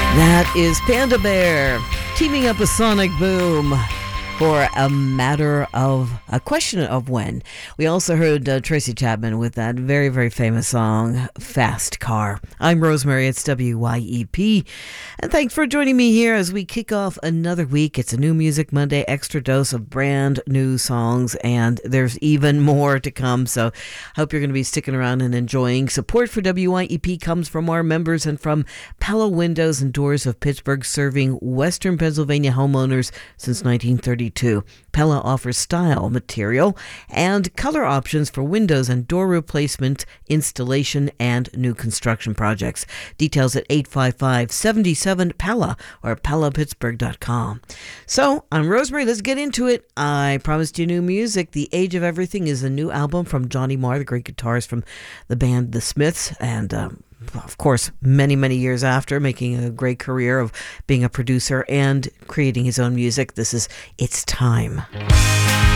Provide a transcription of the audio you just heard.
That is Panda Bear teaming up with Sonic Boom for a question of when. We also heard Tracy Chapman with that very, very famous song, Fast Car. I'm Rosemary, it's WYEP. And thanks for joining me here as we kick off another week. It's a New Music Monday, extra dose of brand new songs, and there's even more to come. So I hope you're going to be sticking around and enjoying. Support for WYEP comes from our members and from Pella Windows and Doors of Pittsburgh, serving Western Pennsylvania homeowners since 1932. Pella offers style, material, and color options for windows and door replacement, installation, and new construction projects. Details at 855-77-PELLA or PellaPittsburgh.com. So, I'm Rosemary. Let's get into it. I promised you new music. The Age of Everything is a new album from Johnny Marr, the great guitarist from the band The Smiths, and of course, many, many years after, making a great career of being a producer and creating his own music. This is It's Time.